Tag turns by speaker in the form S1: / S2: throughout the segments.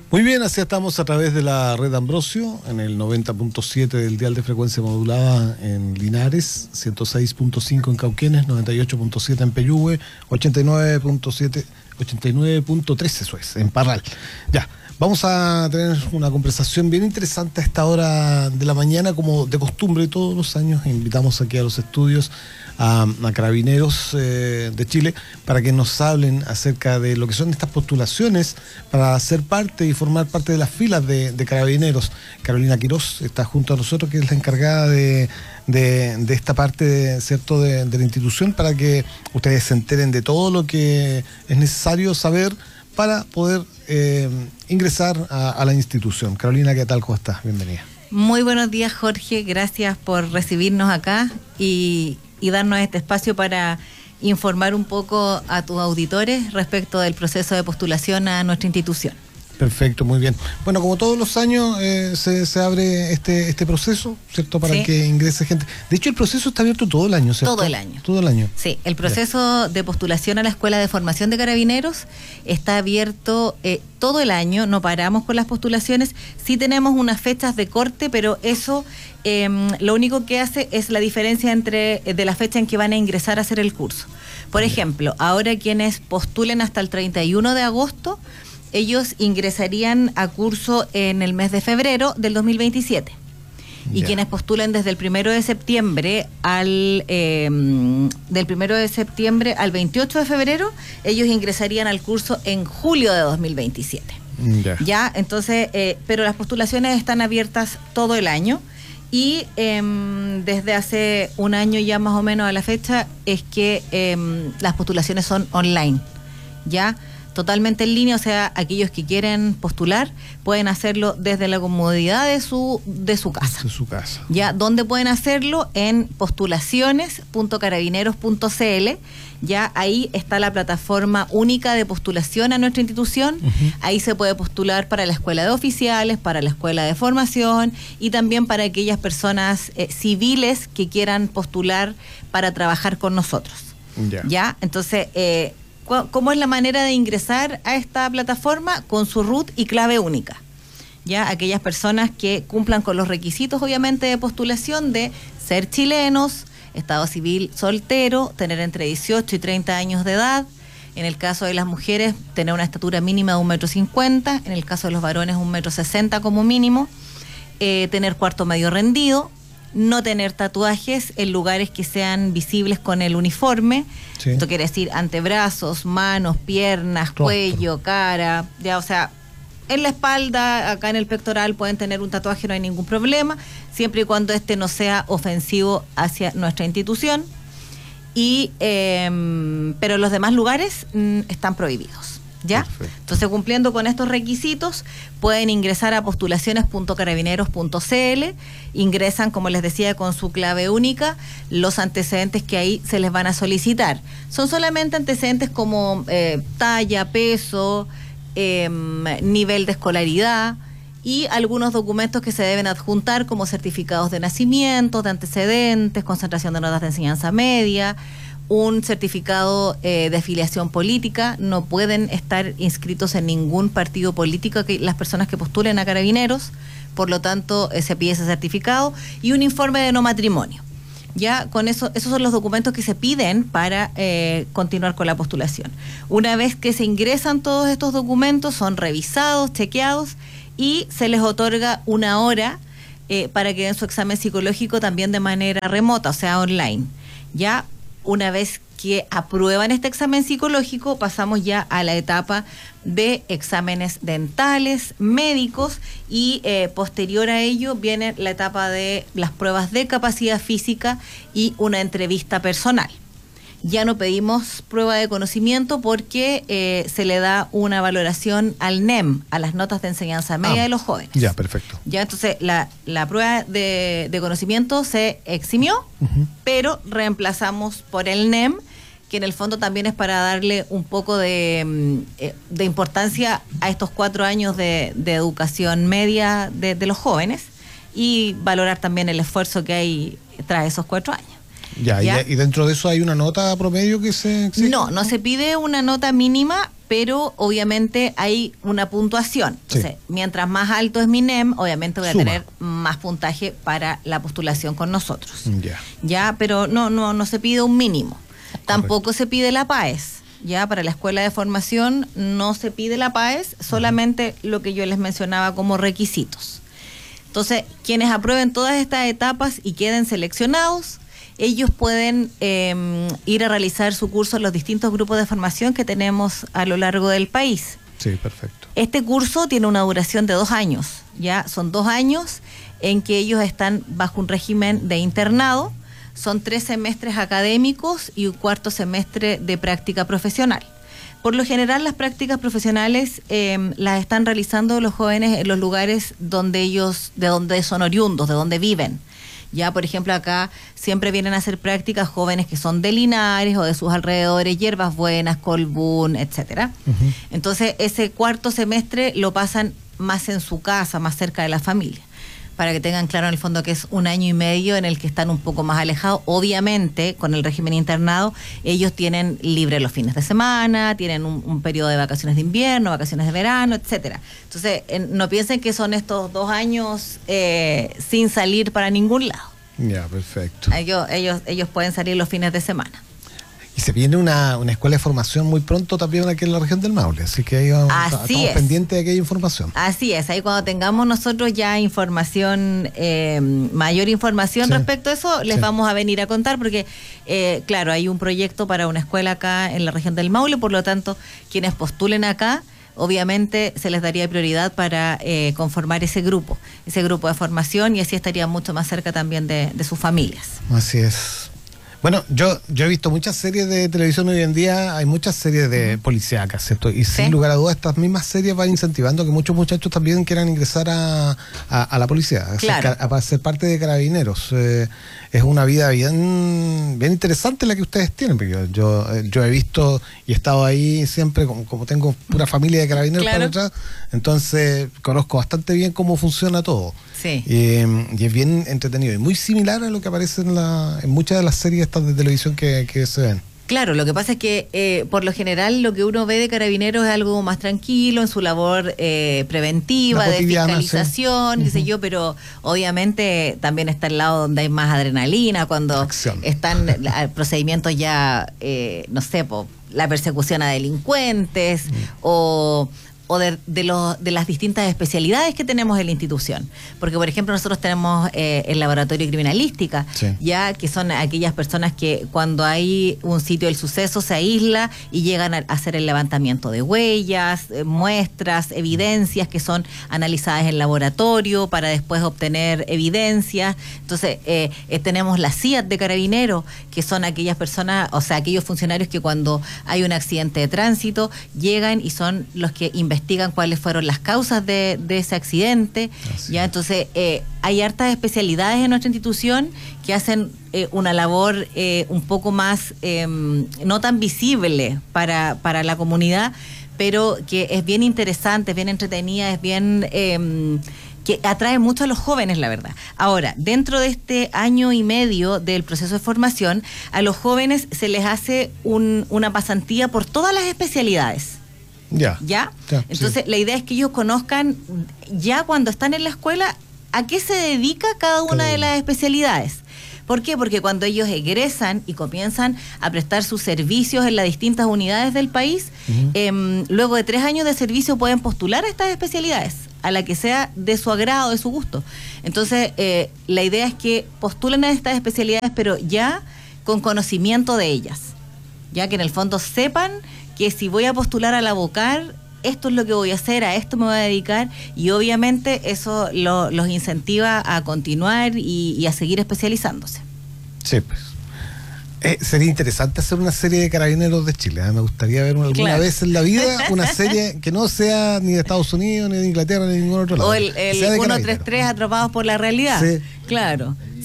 S1: Muy bien, así estamos a través de la red Ambrosio, en el 90.7 del dial de frecuencia modulada en Linares, 106.5 en Cauquenes, 98.7 en Peyúgue, 89.3 eso es, en Parral. Ya, vamos a tener una conversación bien interesante a esta hora de la mañana, como de costumbre todos los años. Invitamos aquí a los estudios a Carabineros de Chile para que nos hablen acerca de lo que son estas postulaciones para ser parte y formar parte de las filas de Carabineros. Carolina Quirós está junto a nosotros, que es la encargada de esta parte, ¿cierto?, de la institución, para que ustedes se enteren de todo lo que es necesario saber para poder ingresar a la institución. Carolina, ¿qué tal? ¿Cómo estás? Bienvenida.
S2: Muy buenos días, Jorge. Gracias por recibirnos acá y darnos este espacio para informar un poco a tus auditores respecto del proceso de postulación a nuestra institución.
S1: Perfecto, muy bien. Bueno, como todos los años se abre este proceso, ¿cierto? Para que ingrese gente. De hecho, el proceso está abierto todo el año, ¿cierto?
S2: Todo el año.
S1: Todo el año.
S2: Sí, el proceso de postulación a la Escuela de Formación de Carabineros está abierto todo el año, no paramos con las postulaciones. Sí tenemos unas fechas de corte, pero eso lo único que hace es la diferencia de la fecha en que van a ingresar a hacer el curso. Por ejemplo, ahora quienes postulen hasta el 31 de agosto, ellos ingresarían a curso en el mes de febrero del 2027. Y quienes postulen desde el 1 de septiembre del 1 de septiembre al 28 de febrero, ellos ingresarían al curso en julio de 2027. Ya, entonces, pero las postulaciones están abiertas todo el año. Y desde hace un año ya más o menos a la fecha es que las postulaciones son online, ya totalmente en línea. O sea, aquellos que quieren postular pueden hacerlo desde la comodidad de su casa.
S1: De su casa.
S2: Ya, ¿dónde pueden hacerlo? En postulaciones.carabineros.cl. Ya ahí está la plataforma única de postulación a nuestra institución. Ahí se puede postular para la escuela de oficiales, para la escuela de formación y también para aquellas personas civiles que quieran postular para trabajar con nosotros. Ya, entonces, ¿cómo es la manera de ingresar a esta plataforma? Con su RUT y clave única. Ya, aquellas personas que cumplan con los requisitos, obviamente, de postulación de ser chilenos, estado civil soltero, tener entre 18 y 30 años de edad. En el caso de las mujeres, tener una estatura mínima de 1,50 m. En el caso de los varones, 1,60 m como mínimo. Tener cuarto medio rendido. No tener tatuajes en lugares que sean visibles con el uniforme. Sí. Esto quiere decir antebrazos, manos, piernas, cuello, cara. Ya, o sea, en la espalda, acá en el pectoral pueden tener un tatuaje, no hay ningún problema, siempre y cuando este no sea ofensivo hacia nuestra institución. Pero los demás lugares están prohibidos. ¿Ya? Perfecto. Entonces, cumpliendo con estos requisitos, pueden ingresar a postulaciones.carabineros.cl, ingresan, como les decía, con su clave única. Los antecedentes que ahí se les van a solicitar son solamente antecedentes como talla, peso, nivel de escolaridad y algunos documentos que se deben adjuntar, como certificados de nacimiento, de antecedentes, concentración de notas de enseñanza media, un certificado de afiliación política. No pueden estar inscritos en ningún partido político las personas que postulen a Carabineros, por lo tanto se pide ese certificado, y un informe de no matrimonio. Ya, con eso, esos son los documentos que se piden para continuar con la postulación. Una vez que se ingresan todos estos documentos, son revisados, chequeados, y se les otorga una hora para que den su examen psicológico también de manera remota, o sea, online. Ya, una vez que aprueban este examen psicológico, pasamos ya a la etapa de exámenes dentales, médicos, y posterior a ello viene la etapa de las pruebas de capacidad física y una entrevista personal. Ya no pedimos prueba de conocimiento porque se le da una valoración al NEM, a las notas de enseñanza media de los jóvenes.
S1: Ya, perfecto.
S2: Ya, entonces la prueba de conocimiento se eximió, pero reemplazamos por el NEM, que en el fondo también es para darle un poco de importancia a estos 4 años de educación media de los jóvenes, y valorar también el esfuerzo que hay tras esos 4 años.
S1: ¿Ya? ¿Y dentro de eso hay una nota promedio que se exige?
S2: No se pide una nota mínima, pero obviamente hay una puntuación. Entonces, mientras más alto es mi NEM, obviamente voy a tener más puntaje para la postulación con nosotros. Ya, pero no se pide un mínimo. Tampoco se pide la PAES. Ya, para la escuela de formación no se pide la PAES, solamente lo que yo les mencionaba como requisitos. Entonces, quienes aprueben todas estas etapas y queden seleccionados, ellos pueden ir a realizar su curso en los distintos grupos de formación que tenemos a lo largo del país.
S1: Sí, perfecto.
S2: Este curso tiene una duración de 2 años, ya son 2 años en que ellos están bajo un régimen de internado, son 3 semestres académicos y un 4º semestre de práctica profesional. Por lo general, las prácticas profesionales las están realizando los jóvenes en los lugares de donde son oriundos, de donde viven. Ya, por ejemplo, acá siempre vienen a hacer prácticas jóvenes que son de Linares o de sus alrededores, Hierbas Buenas, Colbún, etcétera. Entonces, ese 4º semestre lo pasan más en su casa, más cerca de la familia, para que tengan claro en el fondo que es 1 año y medio en el que están un poco más alejados. Obviamente, con el régimen internado, ellos tienen libre los fines de semana, tienen un periodo de vacaciones de invierno, vacaciones de verano, etcétera. Entonces, no piensen que son estos 2 años sin salir para ningún lado.
S1: Ya, perfecto.
S2: Ellos pueden salir los fines de semana.
S1: Y se viene una escuela de formación muy pronto también aquí en la región del Maule, así que ahí estamos pendientes de aquella información.
S2: Así es, ahí cuando tengamos nosotros ya información, mayor información respecto a eso, les vamos a venir a contar, porque claro, hay un proyecto para una escuela acá en la región del Maule, por lo tanto, quienes postulen acá, obviamente se les daría prioridad para conformar ese grupo de formación, y así estarían mucho más cerca también de sus familias.
S1: Así es. Bueno, yo he visto muchas series de televisión hoy en día, hay muchas series de policíacas, ¿cierto? Y sin lugar a dudas, estas mismas series van incentivando que muchos muchachos también quieran ingresar a la policía, a ser parte de Carabineros. Es una vida bien interesante la que ustedes tienen, porque yo he visto y he estado ahí siempre, como tengo pura familia de Carabineros para atrás, entonces conozco bastante bien cómo funciona todo.
S2: Sí.
S1: Y es bien entretenido y muy similar a lo que aparece en muchas de las series estas de televisión que se ven.
S2: Claro, lo que pasa es que por lo general lo que uno ve de Carabineros es algo más tranquilo en su labor preventiva, de fiscalización, qué sé yo, pero obviamente también está el lado donde hay más adrenalina, cuando están procedimientos ya, no sé, la persecución a delincuentes o de las distintas especialidades que tenemos en la institución. Porque, por ejemplo, nosotros tenemos el laboratorio de criminalística, ya que son aquellas personas que cuando hay un sitio del suceso se aísla y llegan a hacer el levantamiento de huellas, muestras, evidencias que son analizadas en laboratorio para después obtener evidencias. Entonces, tenemos la CIAT de Carabineros, que son aquellas personas, o sea, aquellos funcionarios que cuando hay un accidente de tránsito llegan y son los que investigan cuáles fueron las causas de ese accidente. Ya, entonces hay hartas especialidades en nuestra institución que hacen una labor un poco más no tan visible para la comunidad, pero que es bien interesante, es bien entretenida, es bien que atrae mucho a los jóvenes, la verdad. Ahora, dentro de este año y medio del proceso de formación, a los jóvenes se les hace una pasantía por todas las especialidades. ¿Ya? Entonces, la idea es que ellos conozcan ya cuando están en la escuela a qué se dedica cada una de las especialidades. ¿Por qué? Porque cuando ellos egresan y comienzan a prestar sus servicios en las distintas unidades del país, luego de 3 años de servicio pueden postular a estas especialidades, a la que sea de su agrado, de su gusto. Entonces, la idea es que postulen a estas especialidades, pero ya con conocimiento de ellas, ya que en el fondo sepan que si voy a postular a la VOCAR, esto es lo que voy a hacer, a esto me voy a dedicar, y obviamente eso los incentiva a continuar y a seguir especializándose.
S1: Sí, pues. Sería interesante hacer una serie de Carabineros de Chile. Me gustaría ver alguna vez en la vida una serie que no sea ni de Estados Unidos, ni de Inglaterra, ni de ningún otro lado.
S2: O el 133 Atrapados por la Realidad. Sí. Claro.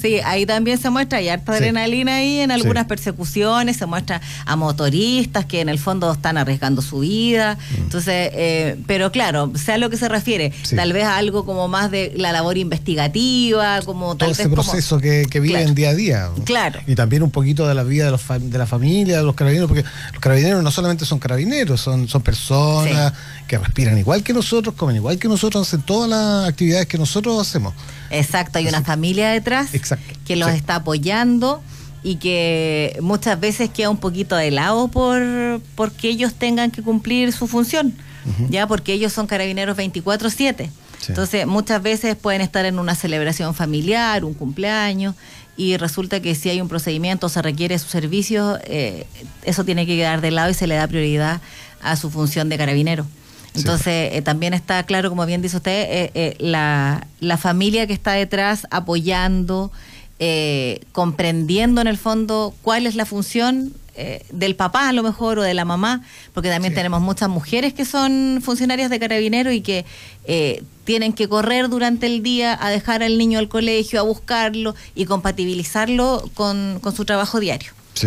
S2: Sí, ahí también se muestra, hay harta adrenalina ahí en algunas persecuciones, se muestra a motoristas que en el fondo están arriesgando su vida. Entonces, pero claro, sea lo que se refiere, tal vez a algo como más de la labor investigativa, como
S1: todo
S2: tal
S1: ese
S2: vez
S1: proceso que viven día a día.
S2: Claro.
S1: Y también un poquito de la vida de la familia, de los carabineros, porque los carabineros no solamente son carabineros, son personas que respiran igual que nosotros, comen igual que nosotros, hacen todas las actividades que nosotros hacemos.
S2: Exacto, hay una familia detrás que los está apoyando y que muchas veces queda un poquito de lado porque ellos tengan que cumplir su función, ya porque ellos son carabineros 24/7. Entonces muchas veces pueden estar en una celebración familiar, un cumpleaños, y resulta que si hay un procedimiento, se requiere su servicio, eso tiene que quedar de lado y se le da prioridad a su función de carabinero. Entonces, también está claro, como bien dice usted, la familia que está detrás apoyando, comprendiendo en el fondo cuál es la función del papá a lo mejor o de la mamá, porque también tenemos muchas mujeres que son funcionarias de carabineros y que tienen que correr durante el día a dejar al niño al colegio, a buscarlo y compatibilizarlo con su trabajo diario.
S1: Sí.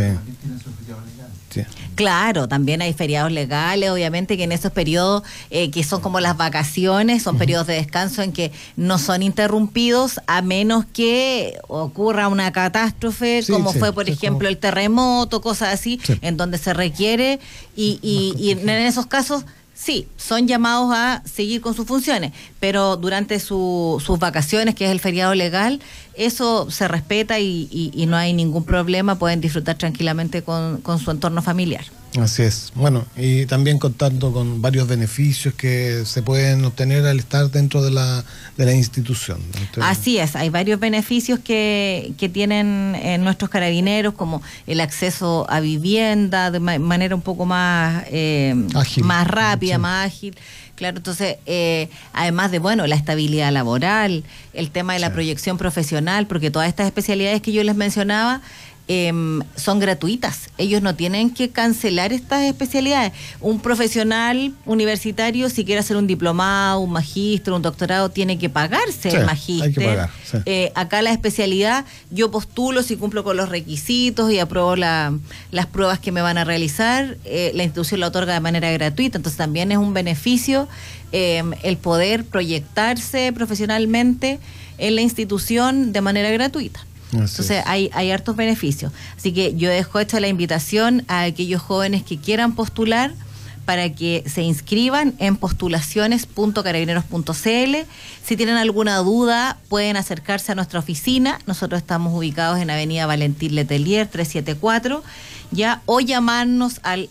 S2: Claro, también hay feriados legales, obviamente que en esos periodos que son como las vacaciones, son periodos de descanso en que no son interrumpidos a menos que ocurra una catástrofe, como fue por ejemplo el terremoto, cosas así, en donde se requiere y en esos casos sí, son llamados a seguir con sus funciones, pero durante sus vacaciones, que es el feriado legal, eso se respeta y no hay ningún problema, pueden disfrutar tranquilamente con su entorno familiar.
S1: Así es. Bueno, y también contando con varios beneficios que se pueden obtener al estar dentro de la institución. Entonces,
S2: así es, hay varios beneficios que tienen nuestros carabineros, como el acceso a vivienda de manera un poco más ágil, más rápida, más ágil. Claro, entonces, además de, la estabilidad laboral, el tema de la proyección profesional, porque todas estas especialidades que yo les mencionaba son gratuitas. Ellos no tienen que cancelar estas especialidades. Un profesional universitario, si quiere hacer un diplomado, un magíster, un doctorado, tiene que pagarse el magíster. Hay que pagar, acá la especialidad, yo postulo si cumplo con los requisitos y apruebo las pruebas que me van a realizar, la institución la otorga de manera gratuita. Entonces también es un beneficio el poder proyectarse profesionalmente en la institución de manera gratuita. Entonces hay hartos beneficios. Así que yo dejo hecha la invitación a aquellos jóvenes que quieran postular para que se inscriban en postulaciones.carabineros.cl. Si tienen alguna duda, pueden acercarse a nuestra oficina. Nosotros estamos ubicados en Avenida Valentín Letelier 374, o llamarnos al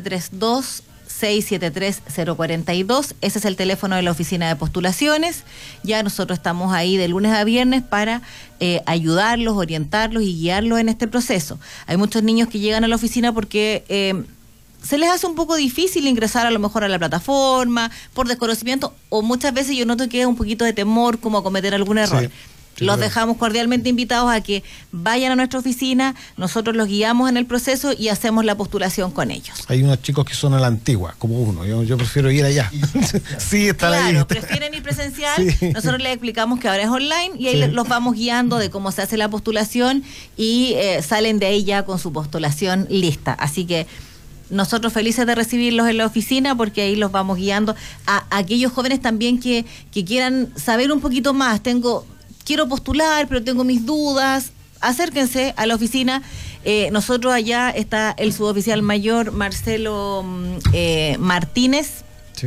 S2: 732-673-042. Ese es el teléfono de la oficina de postulaciones. Ya nosotros estamos ahí de lunes a viernes para ayudarlos, orientarlos y guiarlos en este proceso. Hay muchos niños que llegan a la oficina porque se les hace un poco difícil ingresar a lo mejor a la plataforma por desconocimiento, o muchas veces yo noto que es un poquito de temor como a cometer algún error. Los dejamos cordialmente invitados a que vayan a nuestra oficina, nosotros los guiamos en el proceso y hacemos la postulación con ellos.
S1: Hay unos chicos que son a la antigua, como uno, yo prefiero ir allá. Sí, estar ahí.
S2: Claro, prefieren ir presencial, nosotros les explicamos que ahora es online y ahí los vamos guiando de cómo se hace la postulación y salen de ahí ya con su postulación lista. Así que nosotros felices de recibirlos en la oficina porque ahí los vamos guiando a aquellos jóvenes también que quieran saber un poquito más. Quiero postular, pero tengo mis dudas. Acérquense a la oficina. Nosotros allá está el suboficial mayor Marcelo Martínez,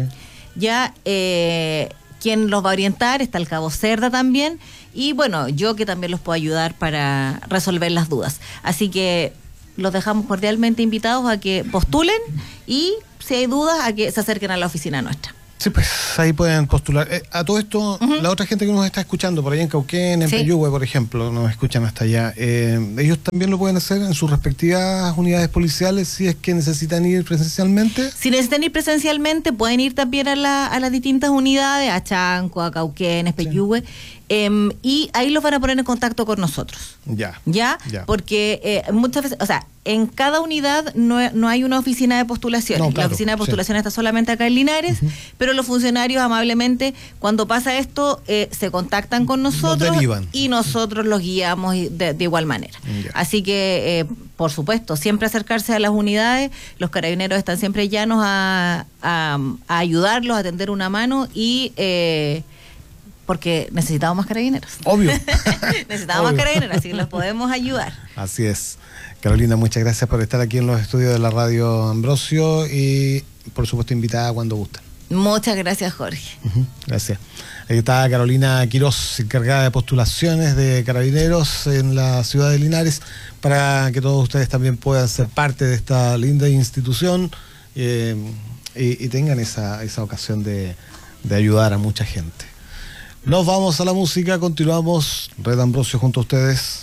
S2: quien los va a orientar. Está el cabo Cerda también. Y yo que también los puedo ayudar para resolver las dudas. Así que los dejamos cordialmente invitados a que postulen y, si hay dudas, a que se acerquen a la oficina nuestra.
S1: Sí, pues ahí pueden postular. A todo esto, la otra gente que nos está escuchando por allá en Cauquén, en Peyúgue, por ejemplo, nos escuchan hasta allá, ellos también lo pueden hacer en sus respectivas unidades policiales si es que necesitan ir presencialmente.
S2: Si necesitan ir presencialmente, pueden ir también a las distintas unidades, a Chanco, a Cauquén, a Peyúgue. Y ahí los van a poner en contacto con nosotros. ¿Ya? Porque muchas veces, o sea, en cada unidad no hay una oficina de postulaciones.
S1: No, claro,
S2: la oficina de postulaciones está solamente acá en Linares, pero los funcionarios amablemente, cuando pasa esto, se contactan con nosotros y nosotros los guiamos de igual manera. Así que, por supuesto, siempre acercarse a las unidades. Los carabineros están siempre llanos a ayudarlos, a tender una mano y... porque necesitamos más carabineros.
S1: Obvio.
S2: Necesitamos más carabineros, así que los podemos ayudar.
S1: Así es. Carolina, muchas gracias por estar aquí en los estudios de la Radio Ambrosio y, por supuesto, invitada cuando gusten.
S2: Muchas gracias, Jorge.
S1: Gracias. Ahí está Carolina Quirós, encargada de postulaciones de carabineros en la ciudad de Linares, para que todos ustedes también puedan ser parte de esta linda institución y tengan esa ocasión de ayudar a mucha gente. Nos vamos a la música, continuamos. Red Ambrosio junto a ustedes.